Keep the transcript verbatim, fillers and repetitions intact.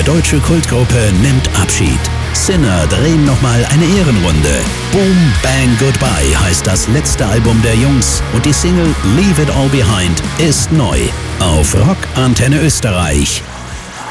deutsche Kultgruppe nimmt Abschied. Sinner drehen nochmal eine Ehrenrunde. Boom Bang Goodbye heißt das letzte Album der Jungs und die Single Leave It All Behind ist neu auf Rock Antenne Österreich.